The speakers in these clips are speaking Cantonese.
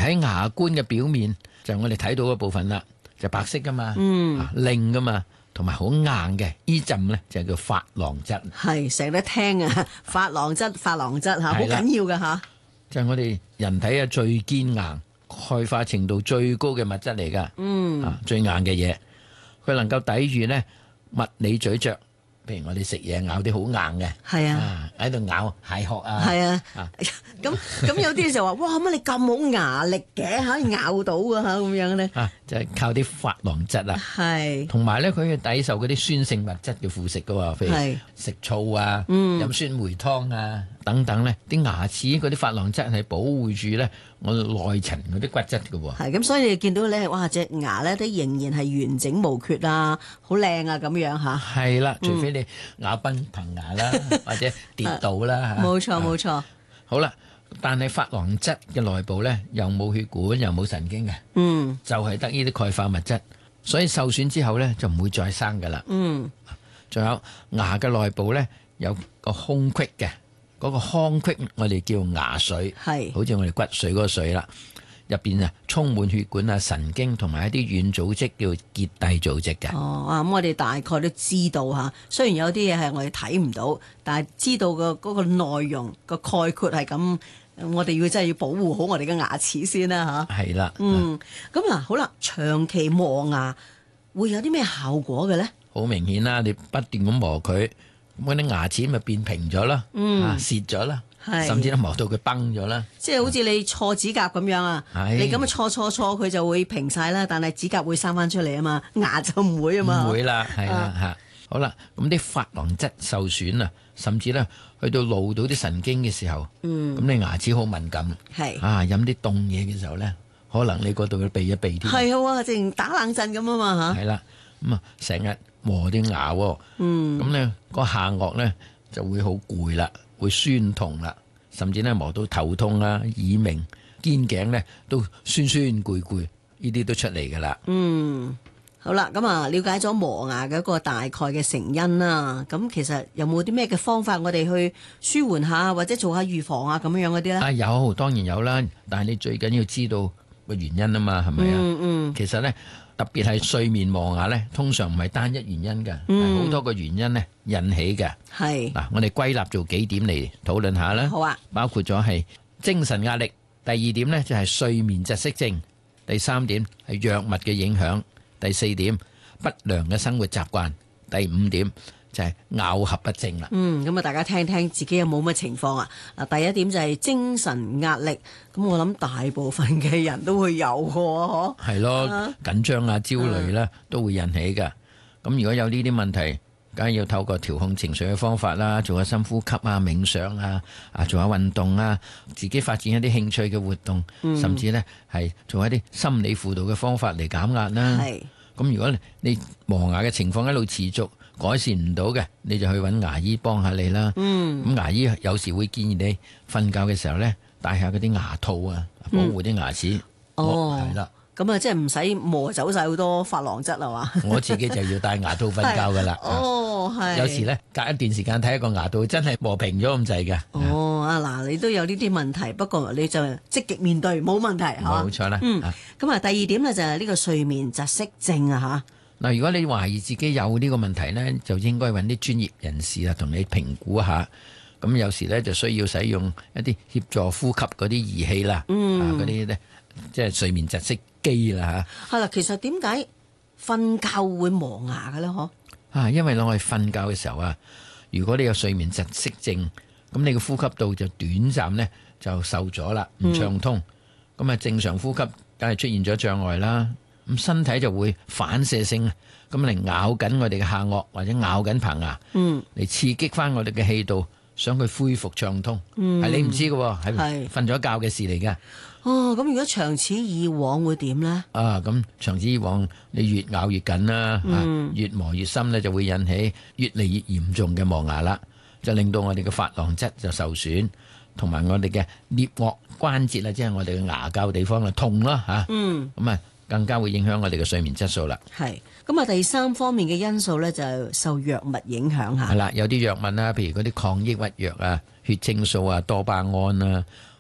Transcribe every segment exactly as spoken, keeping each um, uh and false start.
喺牙冠嘅表面就係我哋睇到嘅部分啦，就白色噶嘛， 嗯， 靚噶嘛，同埋好硬嘅呢浸咧就叫珐琅質。 係成日都聽啊，珐琅質、珐琅質嚇，好緊要㗎嚇。 就係我哋人體嘅最堅硬、鈣化程度最高嘅物質嚟噶。嗯，啊最硬嘅嘢，佢能夠抵禦咧物理咀嚼。譬如我哋食嘢咬啲好硬嘅， 係啊， 喺度咬蟹殼啊， 係啊，咁咁有啲就話：哇，乜你咁好牙力嘅嚇，咬到㗎嚇咁樣咧？ 啊，就係靠啲珐琅質啊， 係， 同埋咧佢係抵受嗰啲酸性物質嘅腐蝕噶喎，譬如食醋啊、飲酸梅湯啊等等咧，啲牙齒嗰啲珐琅質係保護住咧我內層嗰啲骨質㗎喎。 係咁，所以你見到咧，哇隻牙咧都仍然係完整無缺啊，好靚啊咁樣嚇。 係啦，除非你咬崩棚牙啦，或者跌倒啦嚇。 冇錯冇錯。 好啦，但係珐琅質嘅內部咧又冇血管又冇神經嘅， 嗯， 就係得呢啲鈣化物質，所以受損之後咧就唔會再生噶啦。 嗯， 仲有牙嘅內部咧有個空隙嘅，嗰個腔隙我哋叫牙髓， 係好似我哋骨髓嗰個髓啦。入邊啊充滿血管啊、神經同埋一啲軟組織叫結締組織嘅。 哦啊，咁我哋大概都知道嚇，雖然有啲嘢係我哋睇唔到，但係知道個嗰個內容個概括係咁，我哋要真係要保護好我哋嘅牙齒先啦嚇。 係啦， 嗯，咁嗱好啦，長期磨牙會有啲咩效果嘅咧？ 好明顯啦，你不斷咁磨佢，咁嗰啲牙齒咪變平咗啦， 嗯啊蝕咗啦。 係甚至都磨到佢崩咗啦， 即係好似你錯指甲咁樣啊！你咁樣錯錯錯，佢就會平晒啦，但係指甲會生翻出嚟啊嘛，牙就唔會啊嘛。 唔會啦，係啦嚇。好啦，咁啲珐琅質受損啊，甚至咧去到露到啲神經嘅時候，嗯，咁你牙齒好敏感， 係啊飲啲凍嘢嘅時候咧，可能你嗰度要避一避添。 係啊，淨打冷震咁啊嘛嚇。 係啦，咁啊成日磨啲牙喎，嗯，咁咧個下顎咧就會好攰啦。會酸痛啦，甚至咧磨到頭痛啦、耳鳴、肩頸咧都酸酸攰攰，呢啲都出嚟噶啦。 嗯，好啦，咁啊，了解咗磨牙嘅一個大概嘅成因啦。咁其實有冇啲咩嘅方法我哋去舒緩下，或者做下預防啊咁樣樣嗰啲咧？ 啊，有，當然有啦。但係你最緊要知道個原因啊嘛，係咪啊？嗯嗯。其實咧，特別係睡眠磨牙咧，通常唔係單一原因嘅，係好多個原因咧引起嘅。 係嗱，我哋歸納做幾點嚟討論下啦。 好啊。 包括咗係精神壓力，第二點咧就係睡眠窒息症，第三點係藥物嘅影響，第四點不良嘅生活習慣，第五點就係咬合不正啦。 嗯，咁啊，大家聽聽自己有冇乜情況啊？嗱，第一點就係精神壓力，咁我諗大部分嘅人都會有嘅，嗬。 係咯，緊張啊、焦慮啦，都會引起㗎。咁如果有呢啲問題，梗係要透過調控情緒嘅方法啦，做下深呼吸啊、冥想啊、啊做下運動啊，自己發展一啲興趣嘅活動，嗯、甚至呢係做一啲心理輔導嘅方法嚟減壓啦。係。咁如果你磨牙嘅情況一路持續改善唔到嘅，你就去揾牙醫幫下你啦。嗯。咁牙醫有時會建議你瞓覺嘅時候呢，戴下嗰啲牙套啊，保護啲牙齒。 嗯、哦。 係啦。 咁啊，即係唔使磨走晒好多珐琅質係嘛？ 我自己就要戴牙套瞓覺噶啦。 哦，係。 有時咧，隔一段時間睇一個牙套，真係磨平咗咁滯嘅。 哦，啊嗱，你都有呢啲問題，不過你就積極面對，冇問題嚇。 冇錯啦。 嗯。咁啊，第二點咧就係呢個睡眠窒息症啊嚇。 嗱，如果你懷疑自己有呢個問題咧，就應該揾啲專業人士啊，同你評估下。咁有時咧就需要使用一啲協助呼吸嗰啲儀器啦。嗯。啊，嗰啲咧即係睡眠窒息機啦嚇。 係啦，其實點解瞓覺會磨牙嘅咧？嗬啊，因為我哋瞓覺嘅時候啊，如果你有睡眠窒息症，咁你嘅呼吸道就短暫咧就受咗啦，唔暢通，咁啊、嗯、正常呼吸梗係出現咗障礙啦。咁身體就會反射性咁嚟咬緊我哋嘅下顎或者咬緊棚牙，嗯，嚟刺激翻我哋嘅氣道，想佢恢復暢通。嗯，係你唔知嘅，係瞓咗覺嘅事嚟嘅。 哦，咁如果長此以往會點咧？ 啊，咁長此以往，你越咬越緊啦，嗯啊，越磨越深咧，就會引起越嚟越嚴重嘅磨牙啦，就令到我哋嘅珐琅質就受損，同埋我哋嘅顳顎關節啊，即係我哋嘅牙骹地方啊痛啦吓。嗯，咁啊更加會影響我哋嘅睡眠質素啦。 係，咁啊第三方面嘅因素咧就受藥物影響下。 係啦，有啲藥物啦，譬如嗰啲抗抑鬱藥啊、血清素啊、多巴胺啊。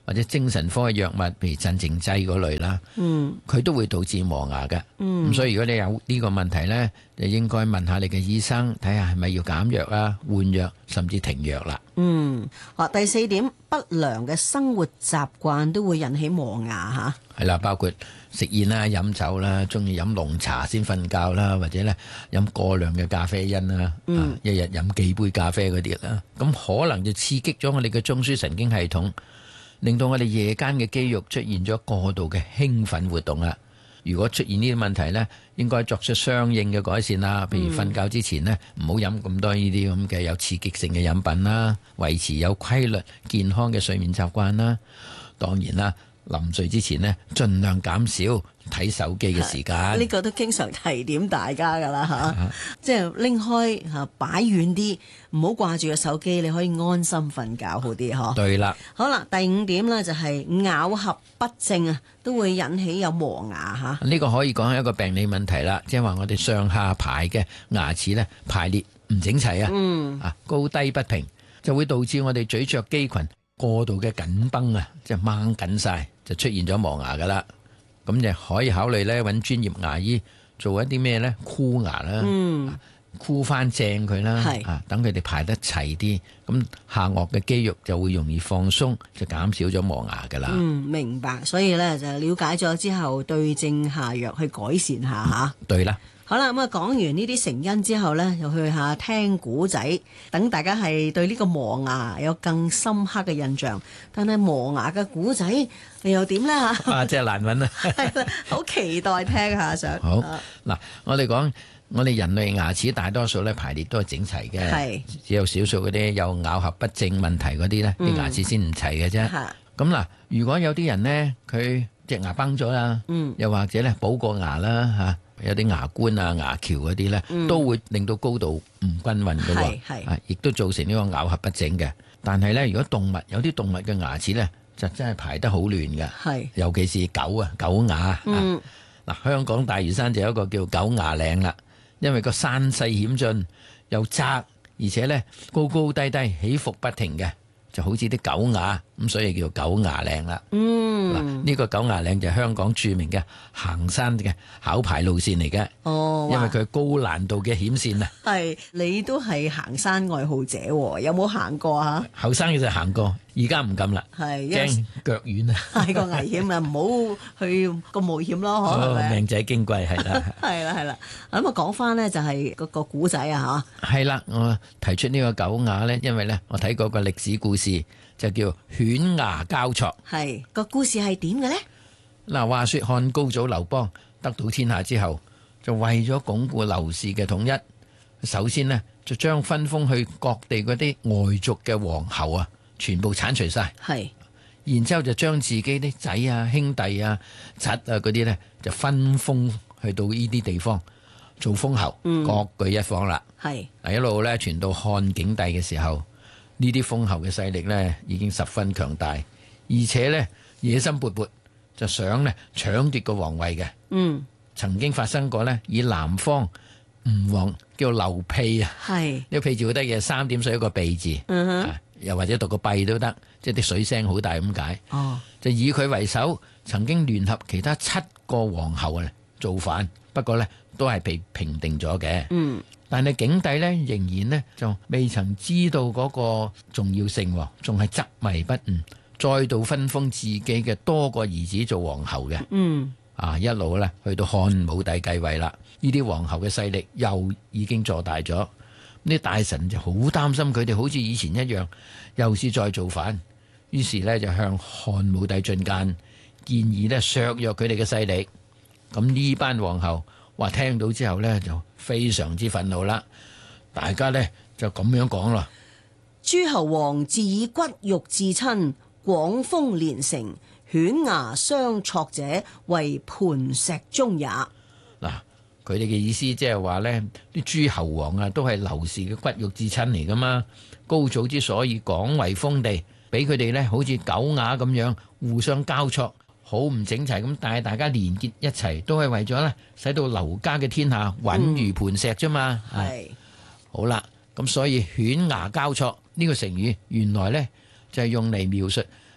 或者精神科嘅藥物，譬如鎮靜劑嗰類啦， 嗯， 佢都會導致磨牙嘅。 嗯， 咁所以如果你有呢個問題呢，就應該問下你嘅醫生，睇下係咪要減藥啊、換藥，甚至停藥啦。 嗯，好，第四點，不良嘅生活習慣都會引起磨牙嚇。 係啦，包括食煙啦、飲酒啦、中意飲濃茶先瞓覺啦，或者咧飲過量嘅咖啡因啦， 嗯啊，一日飲幾杯咖啡嗰啲啦，咁可能就刺激咗我哋嘅中樞神經系統，令到我哋夜間嘅肌肉出現咗過度嘅興奮活動啦。如果出現呢啲問題呢，應該作出相應嘅改善啦。譬如瞓覺之前呢，唔好飲咁多呢啲咁嘅有刺激性嘅飲品啦，維持有規律健康嘅睡眠習慣啦。當然啦，臨睡之前呢，盡量減少睇手機嘅時間。 呢個都經常提點大家㗎啦嚇，即係拎開嚇擺遠啲，唔好掛住個手機，你可以安心瞓覺好啲嗬。 對啦， 好啦，第五點呢就係咬合不正啊，都會引起有磨牙嚇。 呢個可以講係一個病理問題啦，即係話我哋上下排嘅牙齒呢排列唔整齊啊， 嗯， 啊高低不平，就會導致我哋咀嚼肌群過度嘅緊繃啊，即係掹緊晒，就出現咗磨牙噶啦。咁就可以考慮咧揾專業牙醫做一啲咩咧箍牙啦， 嗯， 箍翻正佢啦， 係啊等佢哋排得齊啲，咁下顎嘅肌肉就會容易放鬆，就減少咗磨牙噶啦。 嗯，明白。所以咧就了解咗之後，對症下藥去改善下嚇。 對啦。 好啦，咁啊講完呢啲成因之後呢，又去下聽古仔，等大家係對呢個磨牙有更深刻嘅印象。但係磨牙嘅古仔又點呢？嚇？ 啊，真係難揾啊！ 係啦，好期待聽下想。 好嗱，我哋講我哋人類牙齒大多數咧排列都係整齊嘅， 係只有少數嗰啲有咬合不正問題嗰啲咧，啲牙齒先唔齊嘅啫。 嚇， 咁嗱，如果有啲人呢，佢隻牙崩咗啦， 嗯， 又或者咧補過牙啦嚇。有啲牙冠啊、牙橋嗰啲咧，都會令到高度唔均勻嘅喎， 係啊，亦都造成呢個咬合不正嘅。但係咧，如果動物有啲動物嘅牙齒咧，就真係排得好亂嘅， 係， 尤其是狗啊、狗牙。 嗯， 嗱、啊，香港大嶼山就有一個叫狗牙嶺啦，因為個山勢險峻又窄，而且咧高高低低起伏不停嘅，就好似啲狗牙咁，所以叫狗牙嶺啦。 嗯， 嗱，呢個狗牙嶺就係香港著名嘅行山嘅考牌路線嚟嘅。 哦， 因為佢高難度嘅險線啊。 係你都係行山愛好者喎，有冇行過嚇？ 後生嘅就行過，而家唔敢啦， 係，因為驚腳軟啊， 太過危險啊，唔好去個冒險咯，可能哦命仔矜貴係啦。 係啦係啦，咁啊講翻呢，就係嗰個古仔啊嚇。 係啦，我提出呢個狗牙呢，因為呢，我睇過個歷史故事，就叫犬牙交錯。 係個故事係點嘅呢？ 嗱，話說漢高祖劉邦得到天下之後，就為咗鞏固劉氏嘅統一，首先呢，就將分封去各地嗰啲外族嘅皇后啊，全部剷除晒。 係， 然之後就將自己啲仔啊、兄弟啊、侄啊嗰啲呢，就分封去到呢啲地方做封侯， 嗯各據一方啦。 係， 嗱，一路咧傳到漢景帝嘅時候，呢啲封侯嘅勢力呢已經十分強大，而且呢野心勃勃，就想呢搶奪個皇位嘅。 嗯， 曾經發生過呢，以南方吳王叫劉辟啊， 係， 呢個辟字好得意，三點水一個避字， 嗯哼， 啊又或者讀個閉都得，即係啲水聲好大咁解。 哦， 就以佢為首，曾經聯合其他七個皇后啊造反，不過呢都係被平定咗嘅。 嗯， 但係景帝呢，仍然呢就未曾知道嗰個重要性，仲係執迷不悟，再度分封自己嘅多個兒子做皇后嘅。 嗯， 啊，一路呢去到漢武帝繼位啦，呢啲皇后嘅勢力又已經坐大咗，啲大臣就好擔心佢哋好似以前一樣，又是再造反，於是呢，就向漢武帝進諫，建議呢削弱佢哋嘅勢力。咁呢班皇后話聽到之後呢，就非常之憤怒啦，大家呢，就咁樣講啦。 諸侯王自以骨肉至親，廣封連城，犬牙相錯者為磐石宗也。 嗱，佢哋嘅意思即係話呢啲諸侯王啊，都係劉氏嘅骨肉至親嚟噶嘛。高祖之所以廣為封地，俾佢哋呢好似狗牙咁樣互相交錯，好唔整齊咁，但係大家連結一齊，都係為咗呢使到劉家嘅天下穩如磐石啫嘛。係、 係， 好啦，咁所以犬牙交錯呢個成語原來呢就係用嚟描述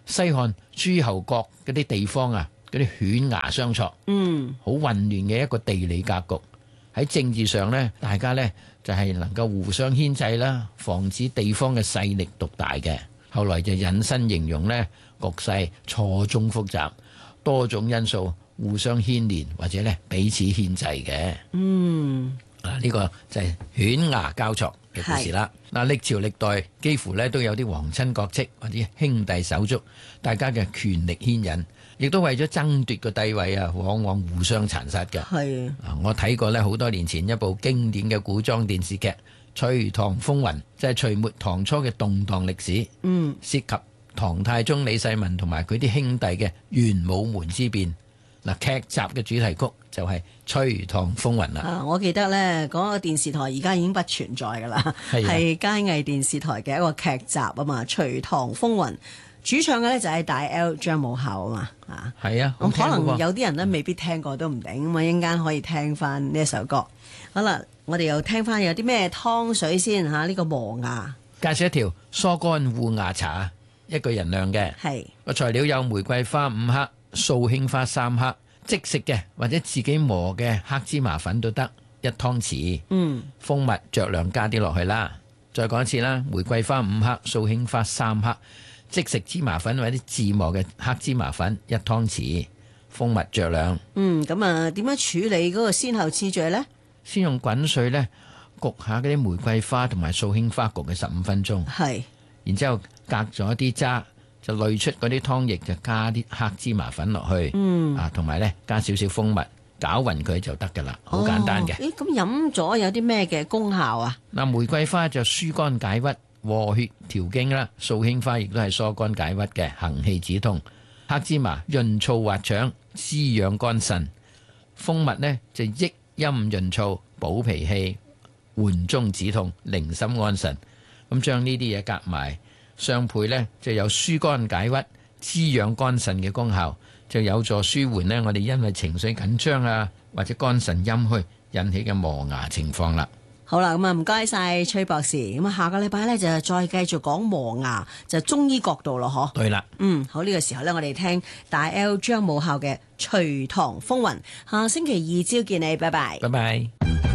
西漢諸侯國嗰啲地方啊，嗰啲犬牙相錯， 嗯， 好混亂嘅一個地理格局。喺政治上呢，大家呢就係能夠互相牽制啦，防止地方嘅勢力獨大嘅。後來就引申形容呢，局勢錯綜複雜，多種因素互相牽連或者呢彼此牽制嘅。 嗯， 啊，呢個就係犬牙交錯嘅故事啦。嗱，歷朝歷代幾乎呢都有啲皇親國戚或者兄弟手足，大家嘅權力牽引，亦都為咗爭奪個帝位啊，往往互相殘殺嘅。 係啊，我睇過呢好多年前一部經典嘅古裝電視劇《隋唐風雲》，就係隋末唐初嘅動盪歷史。 嗯， 涉及唐太宗李世民同埋佢啲兄弟嘅玄武門之變。嗱，劇集嘅主題曲就係《隋唐風雲》啦。 啊，我記得呢嗰、那個電視台而家已經不存在㗎啦， 係係佳藝電視台嘅一個劇集啊嘛，《隋唐風雲》。主唱嘅咧就係大 L 張武孝啊嘛，啊， 係啊， 咁可能有有啲人咧未必聽過都唔定，咁啊一陣間可以聽翻呢一首歌。好啦，我哋又聽翻有啲咩湯水先嚇，呢個磨牙介紹一條疏肝護牙茶，一個人量嘅。 係個材料有玫瑰花五克、素馨花三克，即食嘅或者自己磨嘅黑芝麻粉都得，一湯匙。 嗯， 蜂蜜酌量加啲落去啦。再講一次啦，玫瑰花五克、素馨花三克。即食芝麻粉或者自磨嘅黑芝麻粉一湯匙，蜂蜜酌量。 嗯，咁啊點樣處理嗰個先後次序呢？ 先用滾水呢焗下嗰啲玫瑰花同埋素馨花，焗嘅十五分鐘。 係， 然之後隔咗啲渣，就濾出嗰啲湯液，就加啲黑芝麻粉落去。 嗯， 啊，同埋呢加少少蜂蜜，攪勻佢就得噶啦，好簡單嘅。 咦、哦，咁飲咗有啲咩嘅功效啊？ 嗱，玫瑰花就疏肝解鬱、和血調經啦，素馨花亦都係疏肝解鬱嘅，行氣止痛。黑芝麻潤燥滑腸，滋養肝腎。蜂蜜呢就益陰潤燥，補脾氣，緩中止痛，寧心安神。咁將呢啲嘢夾埋相配呢，就有疏肝解鬱、滋養肝腎嘅功效，就有助舒緩呢我哋因為情緒緊張啊或者肝腎陰虛引起嘅磨牙情況啦。 好啦，咁啊唔該晒崔博士，咁啊下個禮拜咧就再繼續講磨牙，就中醫角度咯，嗬。 對啦， 嗯，好，呢個時候咧，我哋聽大 L 張武孝嘅《隋唐風雲》，下星期二朝見你，拜拜。 拜拜。